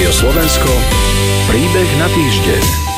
Rádio Slovensko, príbeh na týždeň.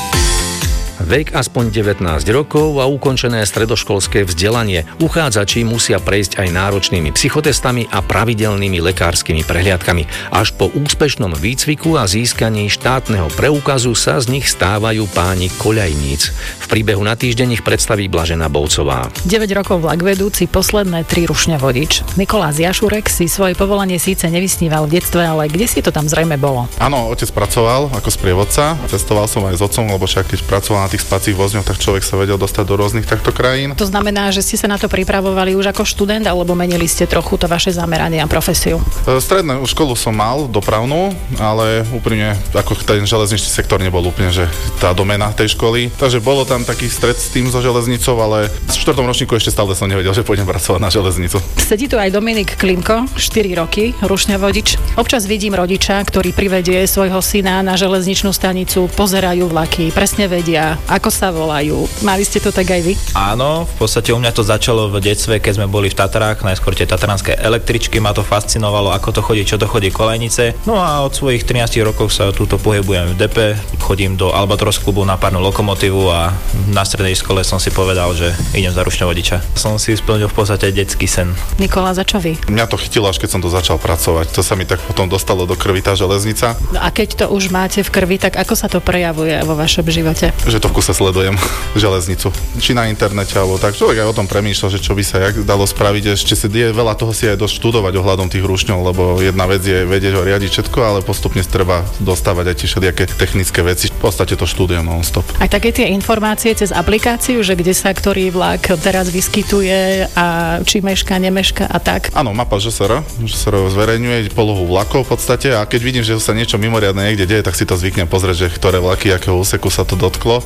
Vek aspoň 19 rokov a ukončené stredoškolské vzdelanie. Uchádzači musia prejsť aj náročnými psychotestami a pravidelnými lekárskymi prehliadkami. Až po úspešnom výcviku a získaní štátneho preukazu sa z nich stávajú páni koľajníc. V príbehu na týždeň ich predstaví Blažena Bovcová. 9 rokov vlakvedúci, posledné 3 rušňavodič. Nikolás Jašurek si svoje povolanie síce nevysníval v detstve, ale kde si to tam zrejme bolo? Áno, otec pracoval ako sprievodca. Cestoval som aj s otcom, lebo však keď pracoval na tých spacích vozňoch, tak človek sa vedel dostať do rôznych takto krajín. To znamená, že ste sa na to pripravovali už ako študent, alebo menili ste trochu to vaše zameranie a profesiu? Strednú školu som mal, dopravnú, ale úprimne ako ten železničný sektor nebol úplne, že tá doména tej školy. Takže bolo tam taký stret s tým so železnicou, ale v 4. ročníku ešte stále som nevedel, že pôjdem pracovať na železnicu. Sedí tu aj Dominik Klimko, 4 roky, rušňavodič. Občas vidím rodiča, ktorý privedie svojho syna na železničnú stanicu, pozerajú vlaky, presne vedia, ako sa volajú. Mali ste to tak aj vy? Áno, v podstate u mňa to začalo v detstve, keď sme boli v Tatrách, najskôr tie tatranské električky, ma to fascinovalo, ako to chodí, čo to chodí kolejnice. No a od svojich 13 rokov sa túto pohybujem v DP, chodím do Albatros klubu na párnu lokomotívu a na strednej škole som si povedal, že idem za rušňovodiča. Som si splnil v podstate detský sen. Nikola, za čo vy? Mňa to chytilo, až keď som to začal pracovať. To sa mi tak potom dostalo do krvi tá železnica. No a keď to už máte v krvi, tak ako sa to prejavuje vo vašom živote? Že to v kuse sledujem železnicu. Či na internete, alebo tak. Človek aj o tom premýšľa, že čo by sa jak dalo spraviť. Ešte si je veľa toho si aj dosť študovať ohľadom tých rušňov, lebo jedna vec je vedieť ho riadiť všetko, ale postupne treba dostávať aj tie všelijaké technické veci. V podstate to študujem non-stop. Aj také tie informácie cez aplikáciu, že kde sa ktorý vlak teraz vyskytuje a či meška, nemeška a tak. Áno, mapa ŽSR zverejňuje polohu vlakov v podstate a keď vidím, že sa niečo mimoriadne niekde deje, tak si to zvyknem pozrieť, že ktoré vlaky, akého úseku sa to dotklo.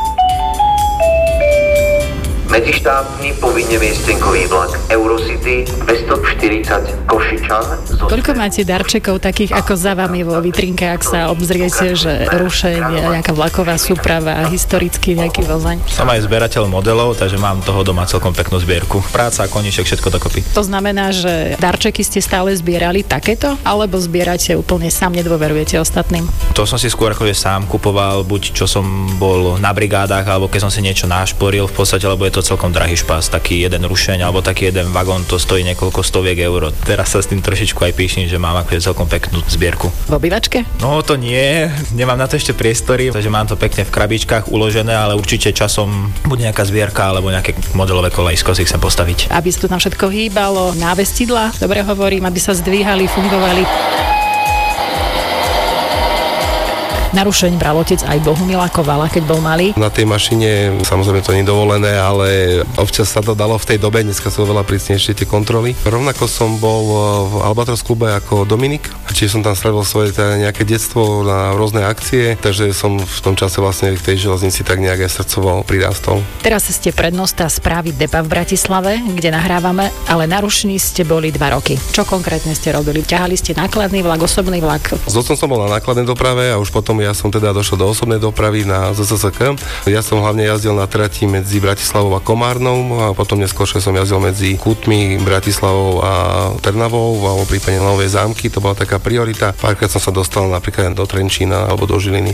Medzištátny povinne miestenkový vlak Eurocity 240 Košičan. Koľko máte darčekov takých ako za vami vo vitrinke, ak sa obzriete, že rušenie, nejaká vlaková súprava, historický nejaký vozeň? Som aj zberateľ modelov, takže mám toho doma celkom peknú zbierku. Práca, koníček, všetko dokopy. To znamená, že darčeky ste stále zbierali takéto, alebo zbierate úplne sám, nedôverujete ostatným? To som si skôr akože sám kupoval, buď čo som bol na brigádach, alebo keď som si niečo našporil v podstate, lebo je to celkom drahý špás, taký jeden rušeň alebo taký jeden vagón, to stojí niekoľko stoviek eur. Teraz sa s tým trošičku aj píšim, že mám akože celkom peknú zbierku. V obývačke? No to nie, nemám na to ešte priestory, takže mám to pekne v krabičkách uložené, ale určite časom bude nejaká zbierka alebo nejaké modelové kolajsko si chcem postaviť. Aby sa tu tam všetko hýbalo, návestidla, dobre hovorím, aby sa zdvíhali, fungovali. Na rušeň bral otec aj Bohumila Kovala, keď bol malý. Na tej mašine samozrejme to nie je dovolené, ale občas sa to dalo v tej dobe, dneska sú veľa prísnejšie tie kontroly. Rovnako som bol v Albatros klube ako Dominik, čiže som tam strávil svoje nejaké detstvo na rôzne akcie, takže som v tom čase vlastne v tej železnici tak nejak aj srdcovo prirástol. Teraz ste prednosta správy DEPA v Bratislave, kde nahrávame, ale na rušni ste boli 2 roky. Čo konkrétne ste robili? Ťahali ste nákladný vlak, osobný vlak? S otcom som bol na nákladnej doprave a už potom ja som teda došiel do osobnej dopravy na ZSSK. Ja som hlavne jazdil na trati medzi Bratislavou a Komárnou a potom neskôršie som jazdil medzi Kútmi, Bratislavou a Trnavou alebo prípadne Nové Zámky. To bola taká priorita. Párkrát som sa dostal napríklad do Trenčína alebo do Žiliny.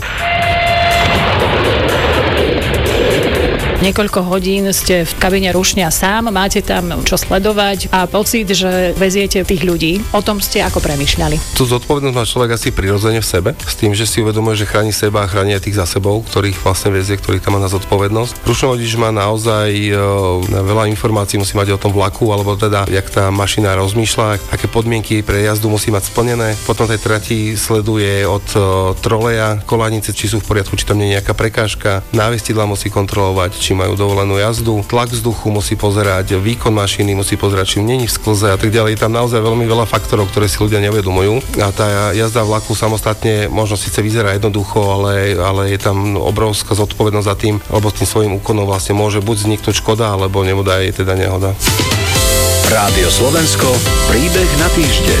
Niekoľko hodín ste v kabíne rušňa sám, máte tam čo sledovať a pocit, že veziete tých ľudí. O tom ste ako premýšľali? Tú zodpovednosť má človek asi prirodzene v sebe, s tým, že si uvedomuje, že chráni seba a chráni aj tých za sebou, ktorých vlastne vezie, ktorých tam má na zodpovednosť. Rušňovodič má naozaj veľa informácií, musí mať o tom vlaku, alebo teda, jak tá mašina rozmýšľa, aké podmienky pre jazdu musí mať splnené. Potom tej trati sleduje od troleja, koľajnice, či sú v poriadku, či tam nie je nejaká prekážka, návestidla musí kontrolovať, či majú dovolenú jazdu, tlak vzduchu musí pozerať, výkon mašiny musí pozerať, či není v sklze a tak ďalej. Je tam naozaj veľmi veľa faktorov, ktoré si ľudia neuvedomujú. A tá jazda vlaku samostatne možno síce vyzerá jednoducho, ale je tam obrovská zodpovednosť za tým, lebo s tým svojím úkonom vlastne môže buď vzniknúť škoda, alebo nebodaj teda nehoda. Rádio Slovensko, príbeh na týždeň.